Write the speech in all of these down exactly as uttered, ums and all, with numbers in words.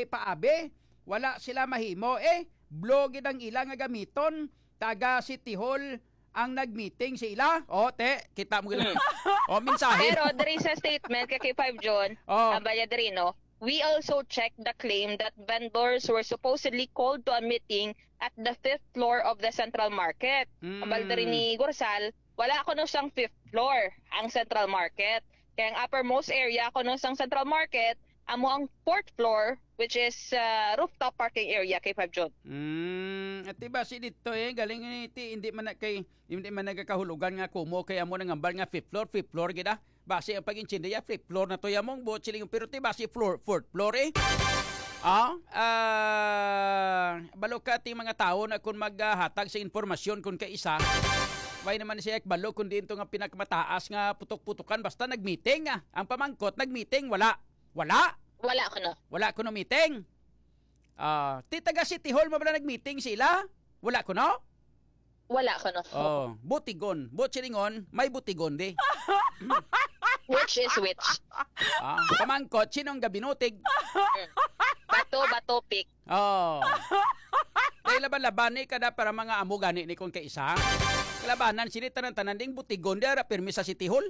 ti paabe. Wala sila mahimo eh. Blogid ang ilang nga gamiton. Taga City Hall ang nag-meeting sa ila. O, te, kita mo gila. O, mensahe. Pero there is a statement kay K five John, Oh. ang Bayaderino. We also checked the claim that vendors were supposedly called to a meeting at the fifth floor of the Central Market. Mm. Ang Bayaderin ni Gorsal, wala ko no siyang fifth floor ang Central Market. Kaya ang uppermost area ko no sang Central Market, amo ang fourth floor, which is uh, rooftop parking area kay five John. Mm, at diba si dito eh, galing ni ti, hindi man na kay, hindi man nagkahulugan nga kumo, kaya mo nang ambal nga fifth floor, fifth floor gida. Base ang pag-inchindi ya, fifth floor na to yamong buot siling, pero ti base floor, fourth floor eh. Ah, ah, balo ka ti mga tao na kung maghatag sa informasyon kung kaisa, why naman siya balo kung di ito nga pinakmataas nga putok-putukan, basta nag-meeting ah. Ang pamangkot, nag-meeting, wala. Wala. Wala ko no. Wala ko no meeting. Ah, uh, ti taga City Hall mo ba nag-meeting sila? Wala ko no? Wala ko no. Oh, butigon. Butilingon, may butigon di. Which is which? Ah, pamangkot, sinong gabinutig? Bato, bato, pick. Oh. Dahil laban-laban ni kada para mga amo gani ni kung kaisa. Labanan sini tanan-tanan ding butigon dara permi sa City Hall.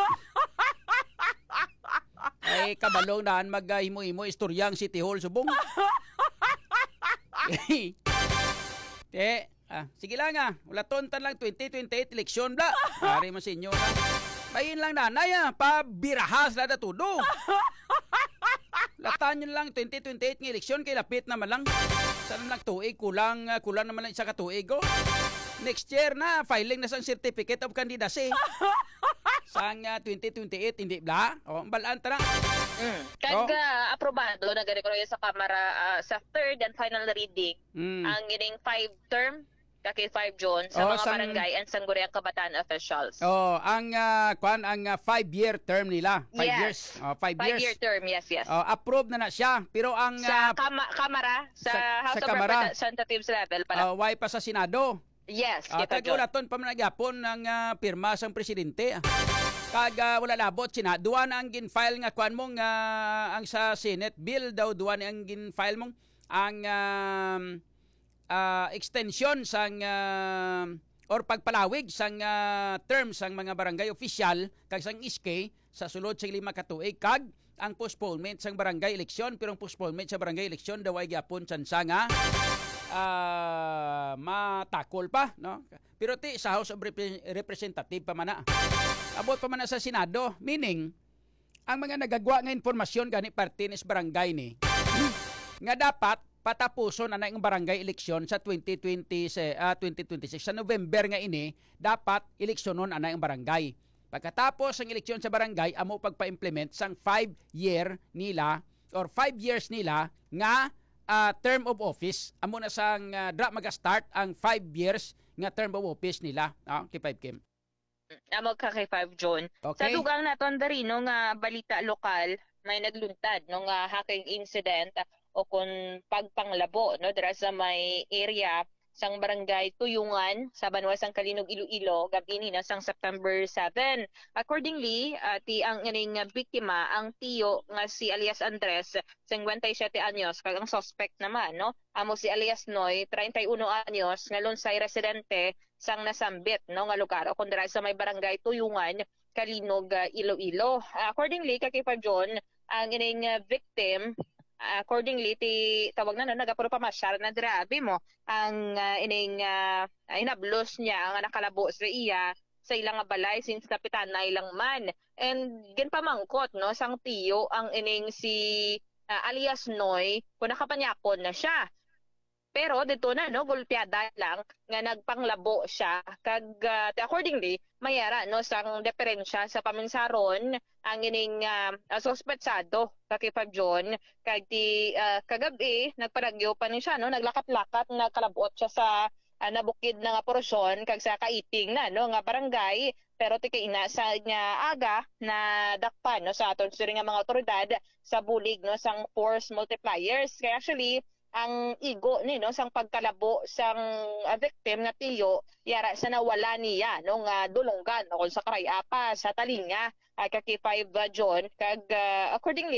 Ay kabalong daan maghimo-himo istoryang City Hall subong. Eh, ah, sige lang ah. Wala tontan lang twenty twenty-eight eleksyon bla. Pare mo sa inyo na. Bayin lang nanay ah, pabirahas la datudo. Latan nyo lang twenty twenty-eight ng eleksyon kay lapit naman lang. Saan lang tuig kulang kulang naman lang isa ka tuig oh. Next year na filing na sang certificate of candidacy. Sang uh, twenty twenty-eight hindi bla. O balaan tara. Mm. Kag Oh. uh, aprobado na gani ko sa Kamara uh, sa third and final reading Mm. ang gining five term kay five John sa Oh, mga sang- barangay and sangguniang kabataan officials. Oh, ang uh, kwan ang uh, five-year term nila. Five Yes. years. Oh, five, Five years. year term, yes, yes. Oh, approved na na siya. Pero ang uh, sa kama- Kamara, sa, sa- House sa of Kamara. Representatives level pala. uh, why pa sa Senado. yes, Uh, kita John. Tag-ulaton pa managapon ng uh, pirma sang presidente. Kag uh, wala labot sina duwa na ang gin-file nga kwan mong uh, ang sa Senate bill daw duwa na ang gin-file mong ang um, uh, extension sang uh, or pagpalawig sang uh, term sang mga barangay official kag sang S K sa sulod sa lima ka tuig kag ang postponement sang barangay eleksyon pero ang postponement sa barangay eleksyon daw ay gyapon tsansa nga uh, matakol pa no pero ti sa House of Repre- Representative pa man na abot pa man na sa Senado meaning ang mga nagagwa nga informasyon gani parte ni barangay ni nga dapat patapuson na ang barangay eleksyon sa twenty twenty uh, twenty twenty-six sa November nga ini dapat eleksyonon ana ang barangay. Pagkatapos ang eleksyon sa barangay amo pagpa-implement sang five year nila or five years nila nga uh, term of office amo na sang uh, dra maga-start ang five years nga term of office nila. Ah, kay five Kim. Amo ka kay five John. Sa Okay. dugang naton darino nga balita lokal, may nagluntad no nga hacking incident o kung pagpanglabo no dira sa may area sang barangay Tuyungan sa Banwasang Kalinog, Iloilo gabi ni na sang September seven. Accordingly, uh, ti ang ining biktima ang tiyo nga si alias Andres, fifty-seven anyos, kag ang suspect naman no, amo si alias Noy, thirty-one anyos, nga lunsay residente sang nasambit no nga lugar o kun dira sa may barangay Tuyungan, Kalinog, uh, Iloilo. Uh, accordingly, kay pa John, ang ining uh, victim accordingly ti tawag na no nagapuro pa masyar na grabe mo ang uh, ining uh, inablos niya ang nakalabo sa iya sa ilang nga balay since kapitan na ilang man and gen pamangkot no sang tiyo ang ining si uh, alias Noy kung nakapanyakon na siya. Pero dito na no gulpiada lang nga nagpanglabo siya kag uh, accordingly mayara no sang diferensya sa paminsaron ang ining uh, suspetsado kakipag John kag ti uh, kagabi nagparagyo pa ni siya no naglakat-lakat nagkalabot siya sa uh, nabukid na nga porsyon kag sa kaiting na no nga barangay pero ti kaina sa nya aga na dakpan no sa aton suri nga mga otoridad sa bulig no sang force multipliers kaya actually ang igo ni no sang pagkalabo sang uh, victim nga tiyo yara sa nawala niya no nga dulonggan o sa karayapa sa talinga uh, kaki five uh, John kag uh, accordingly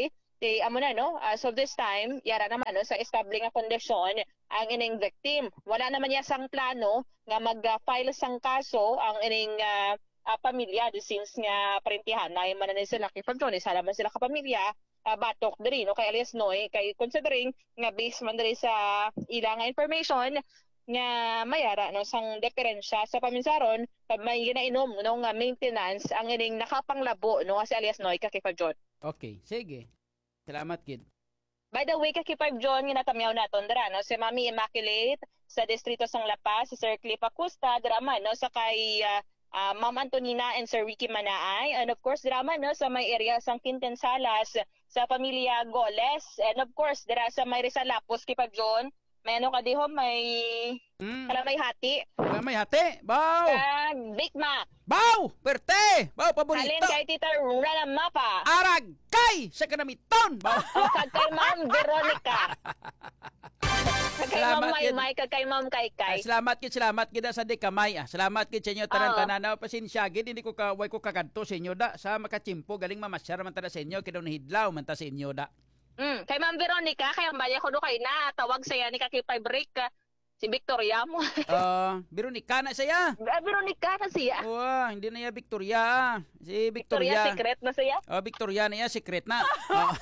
Kay amo na no, as of this time, yara naman no sa established nga kondisyon ang ining victim. Wala naman niya sang plano nga mag-file sang kaso ang ining uh, uh, pamilya since nga parentihan na man na sila kay Pagdon, isa naman sila ka pamilya. Uh, batok diri no kay alias Noy kay considering nga based man diri sa ilang information nga mayara no sang diferensya sa paminsaron pag may ginainom no nga maintenance ang ining nakapanglabo no nga si alias Noy kay Pagdon. Okay, sige. Salamat, kid. By the way, kakipag John, ginatamyaw naton dara, no? Si Mami Immaculate sa distrito sang La Paz, si Sir Cliff Acosta, drama, no? Sa kay uh, uh, Ma'am Antonina and Sir Ricky Manaay. And of course, drama, no? Sa may area sang Quinten Salas, sa pamilya Goles. And of course, dara sa may Rizal Lapos, kipag John, may ano ka diho, may Mm. kala may hati. Wala may hati. Baw! Kag Big Mac. Baw! Perte! Baw, Halin paborito! kay Tita Rana Mapa. Arag kay! Sa kanamiton! Baw! O kag kay Ma'am Veronica. Kag kay Ma'am Salamat, May kid. May, kag kay Ma'am Kay Kay. Ah, salamat kid, salamat kid sa di kamay. Ah. Salamat kid sa inyo tanan Oo. tananaw pasensya gid hindi ko ka way ko kagadto sa inyo da sa makachimpo galing mamasyar man ta sa inyo kidaw nahidlaw man ta sa inyo da. Mm, kay Ma'am Veronica, kay ang baya ko do kay na tawag saya ni kakipay break ka. Si Victoria mo. Uh, Veronica na siya. Ah, Veronica na siya. Oh, hindi na ya Victoria. ah. Si Victoria, Victoria. secret na siya. Oh, Victoria na ya secret na. Oh.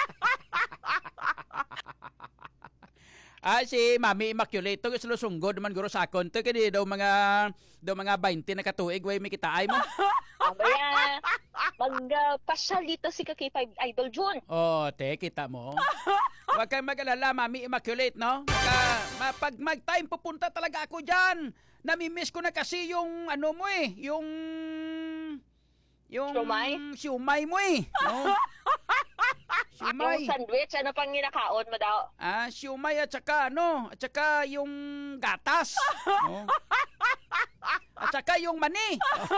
Ah, si Mami Immaculate to gusto lusunggod man guro sa akon to kini daw mga daw mga twenty na katuig way may kitaay mo. Abaya, mag-pasyal dito si kakipay Idol June. Oh, te, kita mo. Huwag kang mag-alala, Mami Immaculate, no? Maka, ma- pag mag-time, pupunta talaga ako dyan. Namimiss ko na kasi yung, ano mo eh, yung... Yung... Siumay? Siumay mo eh. No? Siumay. Yung sandwich, ano pang ginakaon mo daw? Ah, siumay at saka, ano, at saka yung gatas. No? At saka yung mani.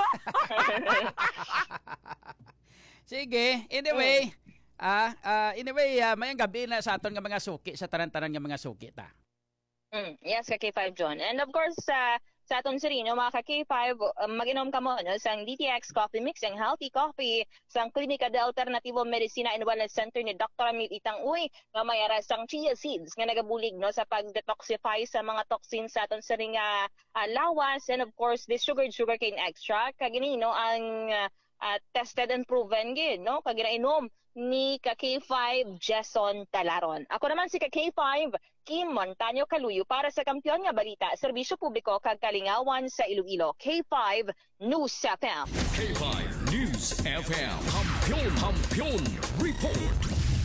Sige, anyway... Ah, ah, anyway, uh, mayang gabi na sa aton nga mga suki, sa tanan-tanan nga mga suki ta. Mm, yes, ka K five John. And of course, sa sa aton Serino, mga ka K five, um, mag-inom ka mo no, sang D T X Coffee Mix, ang healthy coffee, sang Klinika de Alternativo Medicina and Wellness Center ni Doctor Amil Itang Uy, nga mayara sang chia seeds, nga nagabulig no, sa pag-detoxify sa mga toxins sa aton sa nga uh, lawas, and of course, this sugared sugarcane extract, kagini no, ang uh, uh, tested and proven gid, no, kaginainom ni ka K five Jason Talaron. Ako naman si ka K five Kim Montaño Kaluyo para sa Kampiyon nga Balita, Serbisyo Publiko kag Kalingawan sa Iloilo. K five News F M. K five News F M. Kampiyon, Kampiyon Report.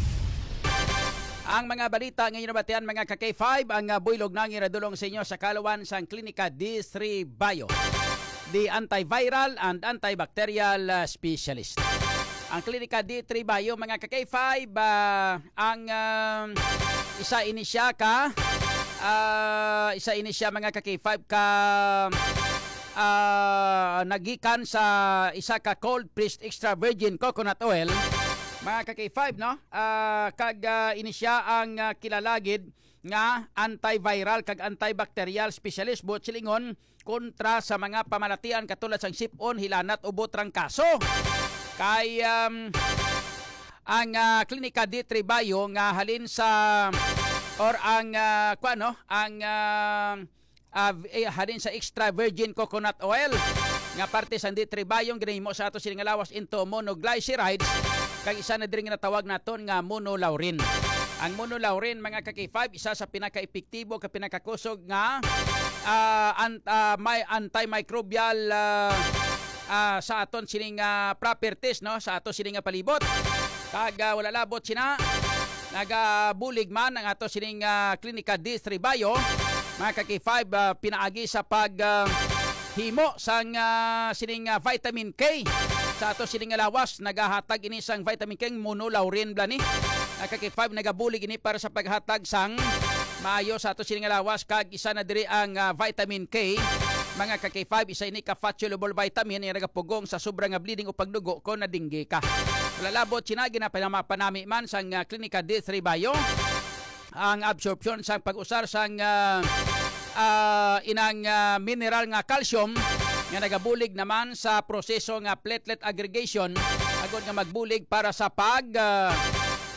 Ang mga balita ngayon nabatian mga ka K five, ang uh, buylog nang iradulong sa inyo sa Kalawan sang Klinika D three Bio, the antiviral and antibacterial uh, specialist. Ang Klinika D three Bio, mga ka K five, uh, ang uh, isa ini siya ka, uh, isa ini siya mga ka K five ka uh, nagikan sa isa ka cold pressed extra virgin coconut oil, mga ka K five, no? Uh, kag uh, ini siya ang uh, kilalagid nga antiviral kag antibacterial specialist buot silingon kontra sa mga pamalatian katulad sang sipon, hilanat o botrang kaso. Kay um, ang uh, Klinika D three Bio nga halin sa or ang uh, kuano ang uh, uh, eh, halin sa extra virgin coconut oil nga parte sa D three Bio ginahimo sa ato sining lawas into monoglycerides kag isa na diri nga natawag naton nga monolaurin. Ang monolaurin mga ka K five isa sa pinaka-epektibo ka pinakakusog nga uh, ant, uh, may antimicrobial uh, Uh, sa aton sining uh, properties no sa ato sining uh, palibot kag uh, wala labot sina nagabulig man ang ato sining uh, Klinika D three Bio mga ka K five uh, pinaagi sa pag uh, himo sang uh, sining uh, vitamin K sa ato sining uh, lawas nagahatag ini sang vitamin K monolaurin blani mga ka K five nagabulig ini para sa paghatag sang maayo sa ato sining uh, lawas kag isa na diri ang uh, vitamin K mga ka K five, isa ini ka fat soluble vitamin nga nagapugong sa sobrang nga bleeding o pagdugo ko na dinggi ka. Lalabot sinagi na panami man sang uh, Klinika D three Bio ang absorption sang pag-usar sang uh, uh, inang uh, mineral nga calcium nga nagabulig naman sa proseso nga platelet aggregation agod nga magbulig para sa pag uh,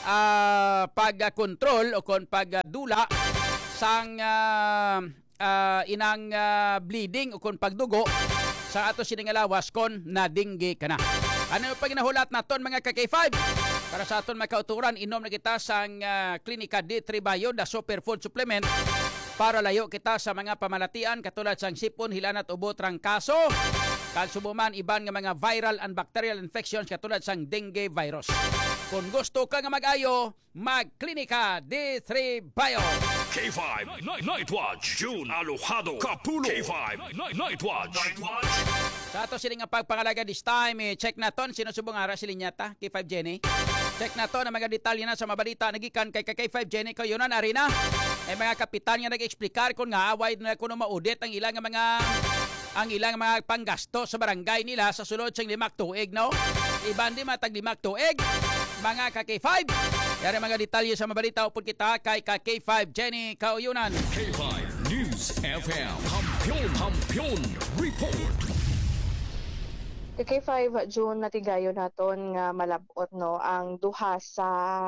uh, pag-control o kon pagdula sang uh, uh, inang uh, bleeding o kon pagdugo sa ato siningalawas kon nadinggi ka na. Ano pag ginahulat naton mga ka K five? Para sa aton makauturan, inom na kita sang uh, Klinika D three Bio, the superfood supplement para layo kita sa mga pamalatian katulad sang sipon, hilanat, ubo, trangkaso, kalsubuman, iban nga mga viral and bacterial infections katulad sang dengue virus. Kung gusto ka nga mag-ayo, mag-Klinika D three Bio. K five Night, Night Watch. June Alojado. Kapulo. K five Night, Night Watch. Night Watch. Sa ato sining nga pagpangalaga this time, eh, check na ton sino subong ara si Linyata, K five Jenny. Check na ton ang mga detalye na sa mabalita nagikan kay K five Jenny kayo na arena. Ay mga kapitan nga nag-explicar kung nga away na kuno maudit ang ilang mga ang ilang mga panggasto sa barangay nila sa sulod sang limak tuig, no? Iban di matag limak tuig, mga ka K five. Yari mga detalye sa mabalita upod kita kay ka K five Jenny Kauyunan. K five News F M. Kampiyon, Kampiyon Report. K five June natigayo naton nga malabot no ang duha sa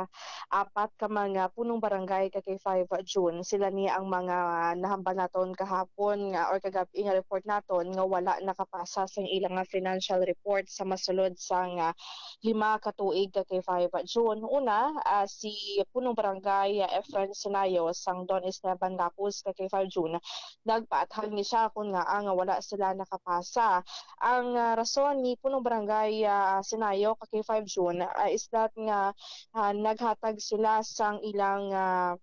apat ka mga punong barangay kay K five June. Sila ni ang mga nahambal naton kahapon nga or kagabi nga report naton nga wala nakapasa sa ilang nga financial report sa masulod sa nga lima ka tuig kay K five June. Una, uh, si punong barangay uh, Efren Sinayo sang Don Esteban Lapus kay K five June. Nagpaathag ni siya kung nga ang wala sila nakapasa. Ang uh, rason ni punong barangay uh, Sinayo ka K five June uh, is that nga uh, naghatag sila sang ilang uh,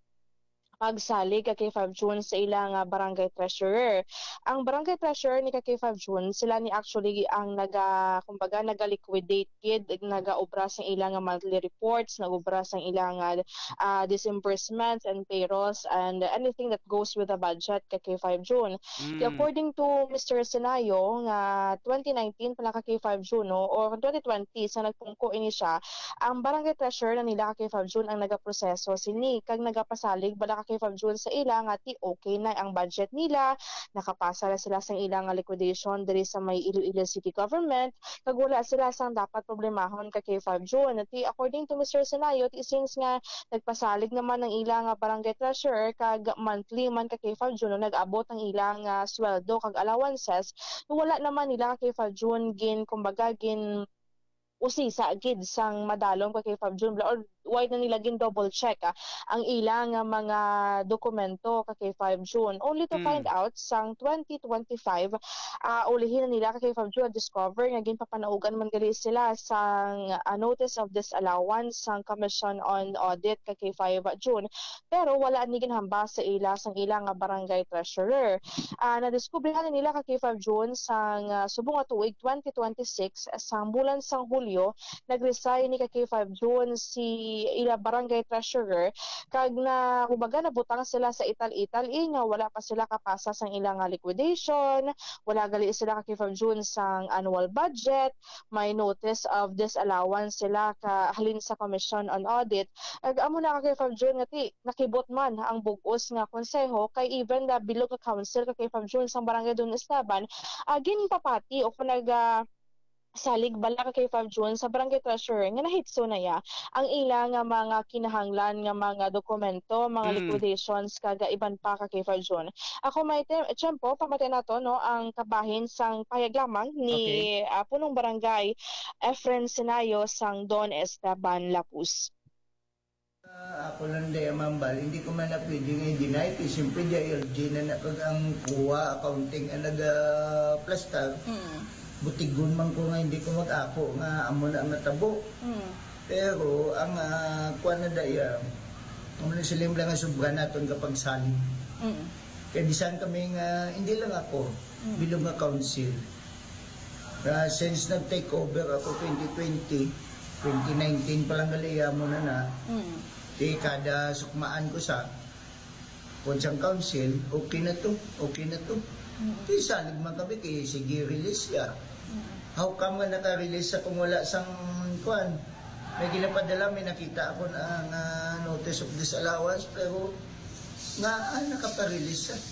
pagsalig ka K five June sa ilang uh, barangay treasurer. Ang barangay treasurer ni ka K five June, sila ni actually ang naga kumbaga naga-liquidate kid, naga-obra sa ilang uh, monthly reports, nag-obra sa ilang uh, disbursements and payrolls and anything that goes with the budget ka K five June. Mm. According to Mister Sinayo, nga twenty nineteen pala ka K five June no, or twenty twenty sa nagpungko ini siya, ang barangay treasurer na nila ka K five June ang nagaproseso sini kag nagapasalig bala ka K five June sa ilang nga ti okay na ang budget nila, nakapasa na sila sa ilang nga liquidation diri sa may Iloilo City Government, kag wala sila sang dapat problemahon ka K five June. Ti according to Mister Sinayo, ti since nga nagpasalig naman ang ilang nga barangay treasurer kag monthly man ka K five June no, nag-abot ang ilang uh, sweldo kag allowances, wala naman nila ka K five June gin kumbaga gin usisa gid sang madalom ka K five June or why na nila gin double check ah, ang ilang uh, mga dokumento ka K five June only to Mm. find out sang twenty twenty-five uh, ulihin na nila ka K five June discover nga ginpapanaugan man gali sila sang uh, notice of disallowance sang Commission on Audit ka K five June pero wala ni ginhamba sa ila sang ilang uh, barangay treasurer. Uh, nadiskubrihan na nila ka K five June sang uh, subong nga tuig twenty twenty-six sang bulan sang Hulyo nagresign ni ka K five June si ila barangay treasurer kag na kumbaga nabutang sila sa ital-ital eh, nga wala pa sila kapasa sang ilang nga liquidation, wala gali sila ka K five June sang annual budget, may notice of disallowance sila ka halin sa Commission on Audit. Ag amo na ka K five June nga ti nakibot man ang bug-os nga konseho kay even the bilog nga council ka K five June sang barangay Don Esteban agin papati o kung naga salig bala ka K five June sa barangay treasurer nga nahitso na ya ang ilang nga mga kinahanglan nga mga dokumento, mga Mm. liquidations kaga iban pa ka K five June. Ako may tiyempo pamatay nato no ang kabahin sang payag lamang ni ah, punong barangay Efren Sinayo sang Don Esteban Lapus. Ah, ako lang day mambal, hindi ko man na pwede nga i-deny. Kasi siyempre di L G na napag ang kuha, accounting ang nag-plastar. Butigon man ko nga hindi ko mag-ako nga amo na ang natabo. Pero ang uh, kuha na daya, amo na silim lang ang sobra natin kapag saling. Kaya bisan kami nga, hindi lang ako, bilog nga council. Uh, since nag-take over ako twenty twenty, twenty nineteen pa lang galiya mo na na, di kada sukmaan ko sa Ponsang Council, okay na to, okay na to. Di salig man kami kay sige release ya. How come nga naka-release sa kung wala sang kuan? May ginapadala, may nakita ako na nga notice of disallowance pero nga ah, nakapa-release siya.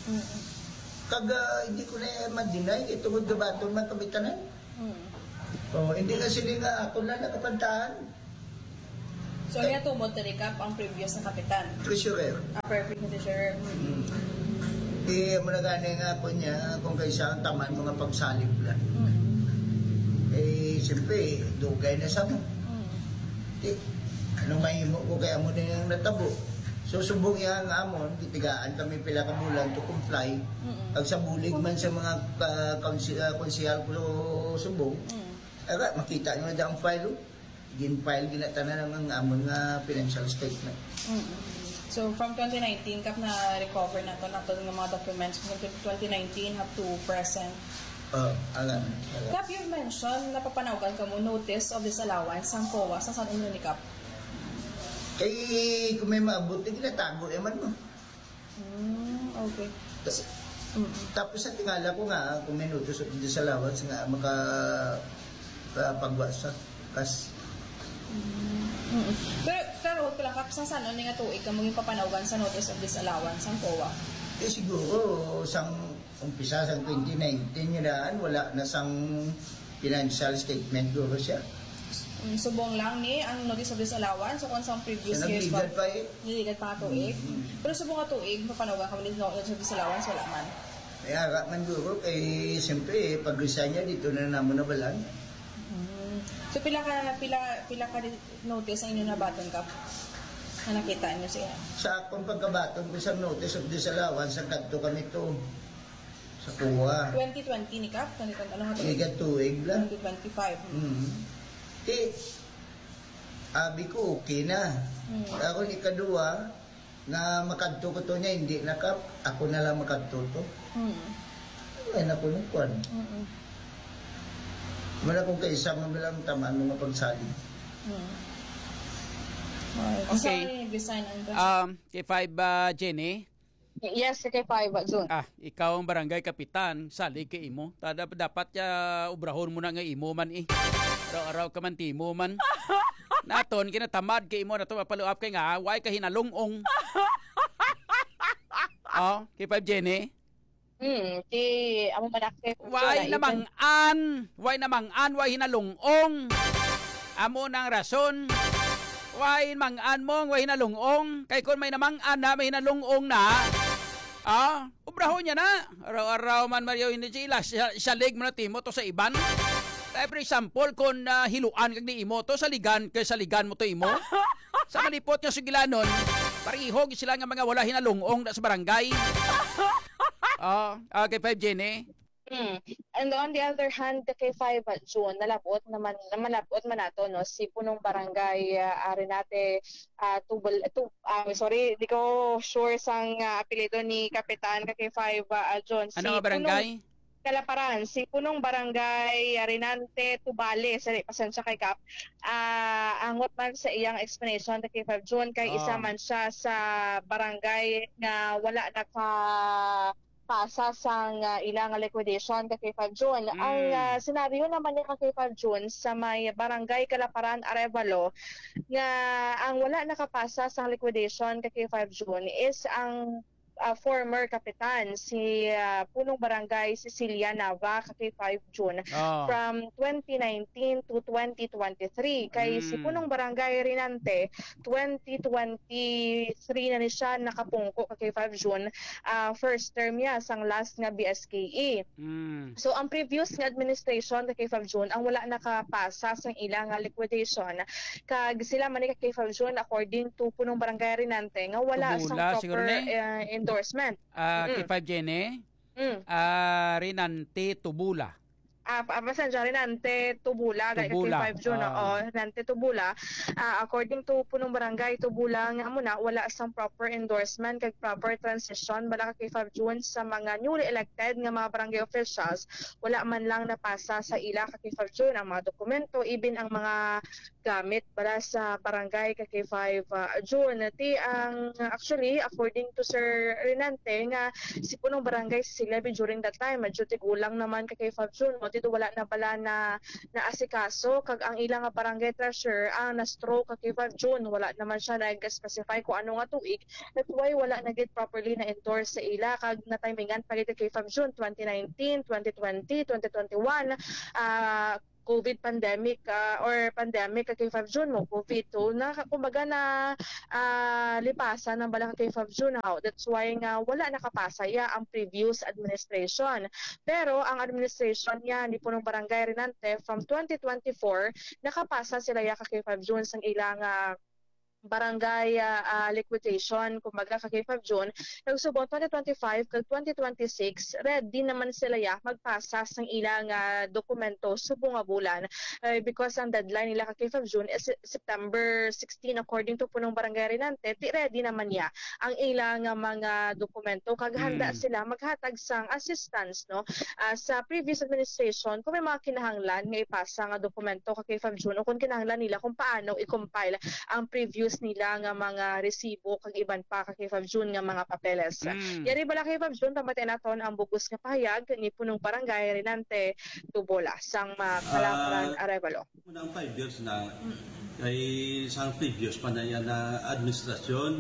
Kaga hindi ko na ma-deny kay tungod gabaton man kami tanan. Oh, hindi nga sila nga ako na nakapantahan. So, niya tumod na recap ang previous na kapitan. Treasurer. Ah, perfect na sure. Mm. Eh, mo na gani nga po niya kung kaysa ang taman mga pagsalip lang. Mm. Eh, siyempre, dugay na sa mo. Mm. Eh, anong mahimo ko kaya mo na yung natabo. So, subong yan nga amon, titigaan kami pila ka bulan to comply. Mm-mm. Pag sa bulig man sa mga uh, konsihal ko subong, Mm. aga, makita nyo na dyan ang file. Gin-file, ginatanan ng amon nga financial statement. Mm-mm. So, from twenty nineteen, kap na recover na to na to ng mga documents from twenty nineteen up to present. Oh, aga. Kap, you've mentioned, napapanawagan ka mo, notice of disallowance ang C O A sa San Uno ni Kap. Kay kung may maabot, eh, ginatago eman mo. Mm, okay. Tas- Mm-mm. Tapos sa tingala ko nga, kung may notice of disallowance nga, maka pagwasa. Kas, Mm-mm. Pero, pero, ko lang, kap, sa San Uno nga tuig ka mo yung papanawagan sa notice of disallowance ang C O A. eh siguro, sang umpisa sang twenty nineteen yun daan, wala na sang financial statement guro siya. Mm, subong lang ni ang notice of disallowance so kung sa previous Siya years nagligad pa eh. nililigad pa ka tuig. Pero subong ka tuig, papanawagan ka mo ng notice of disallowance, wala man. Kaya aga man guro, kay siyempre, eh, pag-resign niya, dito na naman nabalan. Mm. So pila ka pila pila ka notice ang inyo na baton kap na nakita niyo siya. Sa akong pagkabaton ko sa notice of disallowance, sa kadto kami to sa kuha. twenty twenty ni kap, ano ano nga to? Ligat tuig lang. twenty twenty-five. Mm. Eh, abi ko okay na. Mm. Ako ni kadua, na makadto ko to niya, hindi na kap, ako na lang makadto to. Mm. Ay, na po nung kwan. Mm. Wala kong kaisa mo lang tamaan mga pagsalig. Mm. Okay. So, resign ang Um, kay five uh, Jenny, Yes, kay five, June. ah, ikaw ang barangay kapitan, salig kay imo. Tada dapat ya ubrahon mo na nga imo man eh. Araw-araw ka man timo man. Naton kinatamad kay imo nato mapaluap kay nga way ka hinalungong. Oh, kay five Jenny. Hmm, di amo manak kay Way namang an, way namang an, way hinalungong. Amo nang rason. Way mang an mong, way hinalungong. Kay kun may namang an na, may hinalungong na. Ah, ubrahon niya na. Araw-araw man Mario hindi sila. Salig mo na timo to sa iban. Like for example, kung uh, hiluan kag ni imo to, saligan kay saligan mo to imo. Sa malipot nga sigilanon, parihog sila nga mga wala hinalungong na sa barangay. Oh, okay, five Jenny. Hmm. And on the other hand, kay five June, nalapot naman, malapot man nato, no, si punong barangay uh, Arinate, uh, tubal, tu, uh, sorry, di ko sure sang uh, apelido ni Kapitan kay five uh, June. Si Ano nga barangay? Punong Kalaparan, si punong barangay Arinante Tubales, sorry, pasensya kay Kap. Ah, angot man sa iyang explanation kay five June kay Oh. isa man siya sa barangay nga wala naka pasa sang uh, ilang liquidation kay five June. Mm. Ang uh, senaryo naman niya kay five June sa may barangay Kalaparan Arevalo nga ang wala nakapasa sang liquidation kay five June is ang uh, former kapitan si uh, punong barangay Cecilia Nava kay five June Oh. from twenty nineteen to twenty twenty-three kay si Mm. punong barangay Rinante twenty twenty-three na ni siya nakapungko kay five June uh, first term niya sang last nga B S K E. Mm. So ang previous nga administration kay five June ang wala nakapasa sa ilang nga liquidation kag sila man ni kay five June according to punong barangay Rinante nga wala Tubula, sang siguro proper ni? uh, endorsement. Ah, Mm-mm. kay five Jenny. Mm. Ah, Rinante Tubula. Ah, uh, pasensya rin Nante Tubula, kay Tubula, five June, ah. oo, Nante Tubula. Ah, according to punong barangay Tubula nga muna wala sang proper endorsement kag proper transition bala kay five June sa mga newly elected nga mga barangay officials. Wala man lang napasa sa ila kay five June ang mga dokumento, even ang mga gamit bala sa barangay kay five June. Ti ang actually according to Sir Renante nga si punong barangay si Cecilia during that time medyo tigulang naman kay five June mo dito wala na bala na naasikaso kag ang ilang nga barangay treasurer ang na-stroke kay five June wala naman siya nag-specify kung ano nga tuig that's why wala na gid properly na endorse sa ila kag na timingan palit kay five June twenty nineteen, twenty twenty, twenty twenty-one ah COVID pandemic ah, or pandemic kay five June mo COVID to na kumbaga na ah, lipasan ng bala kay five June how that's why nga wala nakapasa ya ang previous administration pero ang administration niya ni punong barangay Renante from twenty twenty-four nakapasa sila ya kay five June sang ilang ah, barangay uh, uh, liquidation kumbaga kay five June nagsubong twenty twenty-five kag twenty twenty-six ready naman sila ya magpasa sang ilang uh, dokumento subong nga bulan uh, because ang deadline nila kay five June is September sixteen according to punong barangay Renante ti ready naman ya ang ilang uh, mga dokumento kag handa Mm. sila maghatag sang assistance no uh, sa previous administration kung may mga kinahanglan nga ipasa nga dokumento kay five June o kung kinahanglan nila kung paano i-compile ang previous nila nga mga resibo kag iban pa kay five June nga mga papeles. Mm. Yari bala kay five June tamatay naton ang bugos nga pahayag ni punong barangay Renante Tubola sang uh, Kalapran Ah, Arevalo. Muna ang five years na kay sa previous pa na yan na administrasyon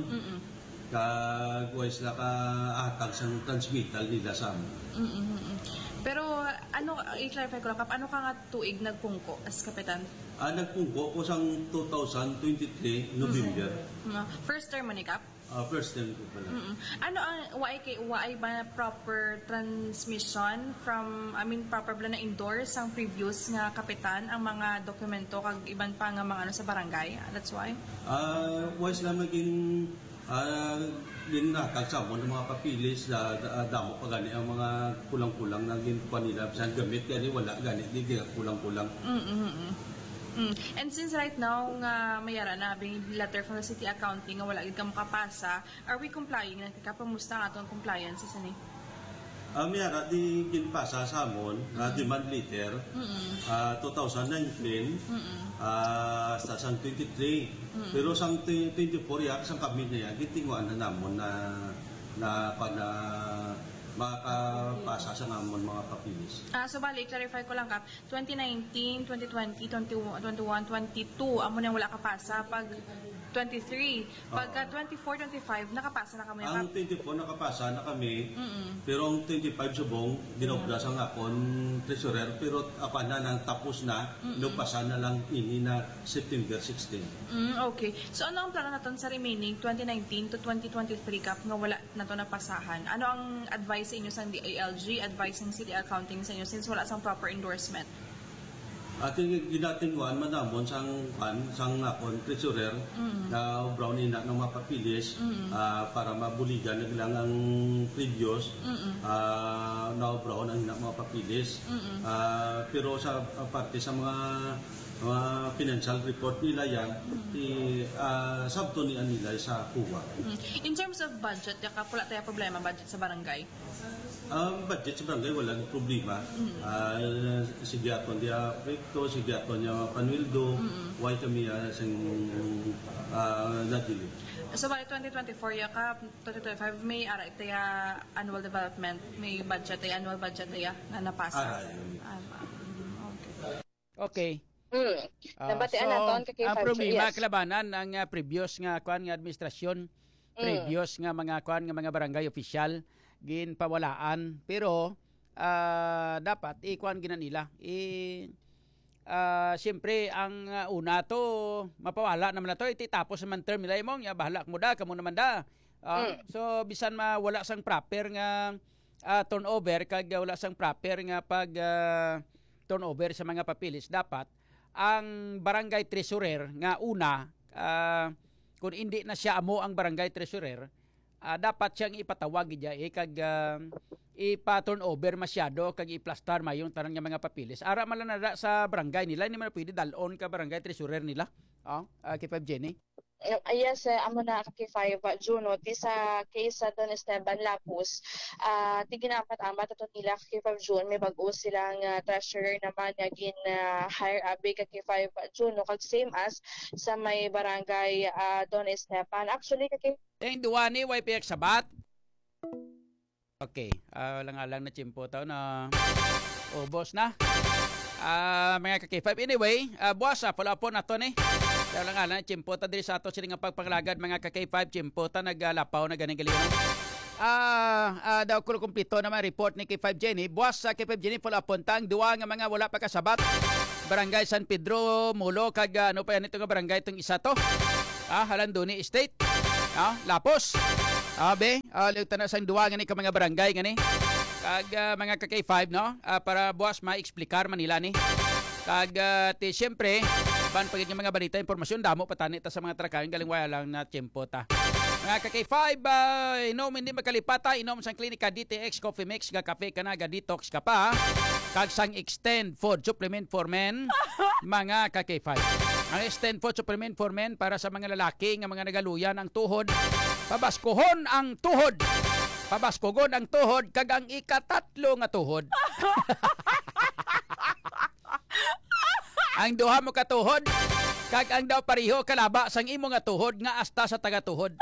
kag wais na ka atag sa transmittal nila sa amin. Mm-mm. Pero ano, i-clarify ko lang, Kap, ano ka nga tuig nagpungko as kapitan? Ah, nagpungko ko sang two thousand twenty-three November. Mm, First term mo ni Kap? Ah, first time ko pala. Mm-mm. Ano ang why kay why ba proper transmission from I mean proper ba na endorse ang previous nga kapitan ang mga dokumento kag iban pa nga mga ano sa barangay? That's why. Ah, wais na maging ah linatag sa mo ng mga papilis na da, damo pa gani ang mga kulang-kulang na ginpa nila bisan gamit gani wala gani di kaya kulang-kulang. Mm-mm. Mm. And since right now nga mayara na bing letter from the city accounting nga wala gid ka makapasa, are we complying na kapamusta nga atong compliance sa ni? Ah, miyara di ginpasa sa amon na demand letter ah, twenty nineteen ah sa sang twenty-three. Pero sang twenty-four yak sang kami na yan gitinguan na namon na na para makapasa sa namon mga papilis. Ah, so bali, clarify ko lang Kap, twenty nineteen, twenty twenty, twenty-one, twenty-two, amo nang wala kapasa pag twenty-three. Pagka twenty-four, twenty-five, nakapasa na kami Ang Kap. twenty-four nakapasa na kami, Mm-mm. pero ang twenty-five subong dinobra sa akon treasurer pero apa na nang tapos na, nupasa na lang ini na September sixteen. Mm, okay. So ano ang plano naton sa remaining twenty nineteen to twenty twenty-three Kap nga wala nato napasahan? Ano ang advice sa inyo sa D A L G, advice ng City Accounting sa inyo since wala sang proper endorsement? Ating ginatingwan manamon sang pan sang akon treasurer na brown ina ng mga papilis ah, para mabuligan na lang ang previous ah, na brown ang ina mga papilis. Ah, pero sa ah, parte sa mga mga financial report nila yan ti uh, sabto ni nila sa kuwa. Mm. In terms of budget, yaka wala tayo problema budget sa barangay. Ang budget sa barangay walang problema. Ah, sige aton dia Recto, sige aton niya Panwildo, why kami uh, sing uh, nadili. So by twenty twenty-four yaka twenty twenty-five may ara tayo annual development, may budget tayo annual budget tayo na napasa. Ah, yun. Ah, mm, okay. Okay. Mm. Ah, Nabatian so, naton kay ang five June. problema Yes. kalabanan ang uh, previous nga kuan nga administrasyon, previous nga mga kuan nga mga barangay official ginpawalaan pero ah, dapat ikuan gina nila. I ah siyempre ang uh, una to mapawala naman na to iti tapos naman term nila imong ya bahala mo da kamo naman da. Ah, so bisan mawala sang proper nga ah, turnover kag wala sang proper nga pag ah, turnover sa mga papilis dapat ang barangay treasurer nga una ah, kung hindi na siya amo ang barangay treasurer ah, dapat siyang ipatawag gidya eh, kag ah, ipa-turn over masyado kag i-plastar mayong tanan nga mga papilis ara man lang nada sa barangay nila hindi man pwede dalon ka barangay treasurer nila oh, uh, kay five Jenny. Uh, yes, uh, amo na kay five June no ti sa case sa Don Esteban Lapus uh, ti ginapat-amat ato nila kay five June may bag-o silang uh, treasurer naman nga gin uh, hire abi kay five June no kag same as sa may barangay uh, Don Esteban actually kay Yung duwa ni Y P X Sabat. Okay, uh, lang alang na chimpo tao na ubos na. Ah, mga ka-K five anyway, uh, buwas ah, follow up po na to ni. Kaya lang alang chimpo ta diri sa ato sila nga pagpanglagad mga ka-K five chimpo ta naggalapaw na ganing galingon. Ah, ah daw ko kumpleto naman report ni K five Jenny. Buwas sa K five Jenny follow up po tang duwa nga mga wala pa kasabat. Barangay San Pedro, Mulo, kag ah, ano pa yan ito nga barangay itong isa to. Ah, Halanduni Estate. Ah, Lapos. Abe, ah, liwta na sang duwa ngani ka mga barangay ngani. Kag ah, mga ka K five no, ah, para buwas ma-explicar manila ni. Kag uh, ti syempre ban pagit nga mga balita impormasyon damo patani ta sa mga trakayon galing wala lang na tiempo ta. Mga ka K five uh, inom hindi makalipata inom sang klinika D T X Coffee Mix ga kape kana ga detox ka pa. Kag sang extend food supplement for men mga ka K five. Ang extend food supplement for men para sa mga lalaki nga mga nagaluyan ang tuhod. Pabaskohon ang tuhod. Pabaskogon ang tuhod kag ang ikatatlo nga tuhod. Ang duha mo katuhod kag ang daw pareho kalaba sang imo nga tuhod nga asta sa taga-tuhod.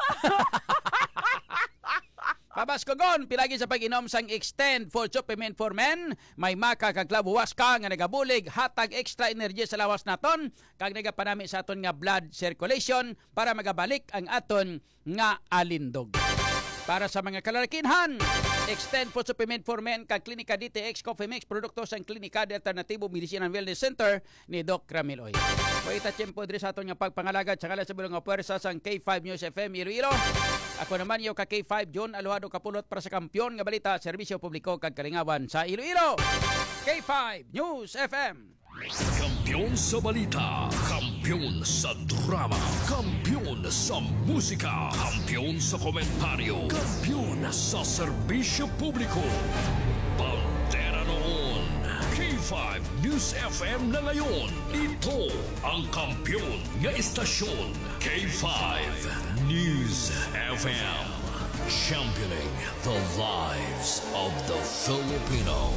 Pabaskogon pilagi sa pag-inom sang Extend for Supplement for Men, may maka kag labuwas ka nga nagabulig hatag extra energy sa lawas naton kag nagapanami sa aton nga blood circulation para magabalik ang aton nga alindog. Para sa mga kalalakinhan, Extend for Supplement for Men kag Klinika D T X Coffee Mix produkto sang Klinika de Alternatibo Medicine and Wellness Center ni Doc Ramiloy. Paita tiempo diri sa aton nga pagpangalagad sa kala sa bulong nga puwersa sang K five News F M Iloilo. Ako naman yo ka K five John Aluhado kapulot para sa kampiyon nga balita, serbisyo publiko kag kalingawan sa Iloilo. K five News F M. Kampiyon sa balita, kampiyon sa drama, kampiyon sa musika, kampiyon sa komentaryo, kampiyon sa serbisyo publiko. Pantera noon, K five News F M na ngayon. Ito ang kampiyon nga istasyon, K five News F M. Championing the lives of the Filipino.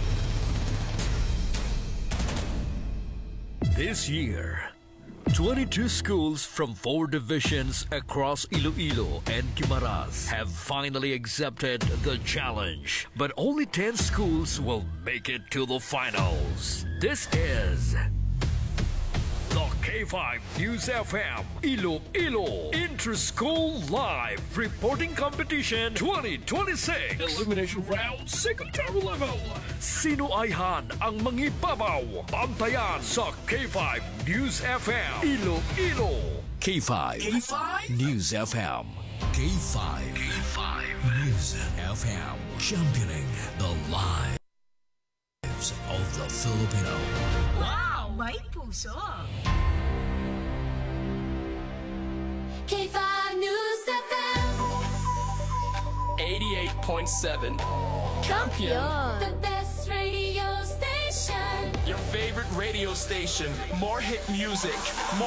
This year, twenty-two schools from four divisions across Iloilo and Guimaras have finally accepted the challenge. But only ten schools will make it to the finals. This is the K five News F M Iloilo Inter-School Live Reporting Competition twenty twenty-six. Elimination Round Secondary Level. Sino ayhan ang mangibabaw? Bantayan sa K five News F M Iloilo. K five, K five News F M. K five, K five News F M. Championing the lives of the Filipino. Wow! May puso! K five News F M eighty-eight point seven. Kampiyon. The best radio station. Your favorite radio station. More hit music. More